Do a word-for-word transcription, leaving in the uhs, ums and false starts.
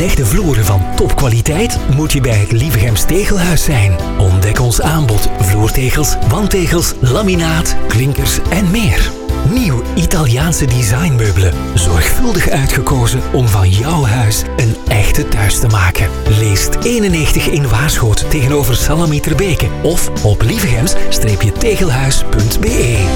Belegde vloeren van topkwaliteit moet je bij het Lievegems Tegelhuis zijn. Ontdek ons aanbod vloertegels, wandtegels, laminaat, klinkers en meer. Nieuw Italiaanse designmeubelen. Zorgvuldig uitgekozen om van jouw huis een echte thuis te maken. Leest eenennegentig in Waarschoot tegenover Salami Terbeke of op lievegems-tegelhuis punt be.